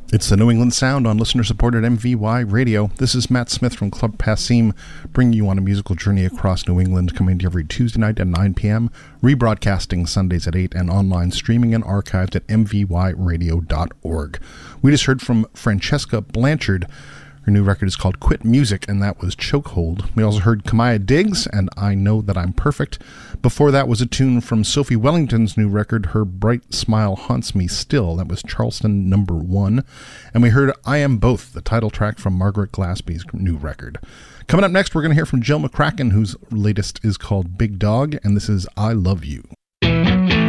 It's the New England Sound on listener-supported MVY Radio. This is Matt Smith from Club Passim, bringing you on a musical journey across New England, coming to you every Tuesday night at 9 p.m., rebroadcasting Sundays at 8, and online streaming and archived at mvyradio.org. We just heard from Francesca Blanchard. Her new record is called Quit Music, and that was Chokehold. We also heard Kamaya Diggs and I Know That I'm Perfect. Before that was a tune from Sophie Wellington's new record, Her Bright Smile Haunts Me Still. That was Charleston No. 1. And we heard I Am Both, the title track from Margaret Glaspie's new record. Coming up next, we're going to hear from Jill McCracken, whose latest is called Big Dog, and this is I Love You.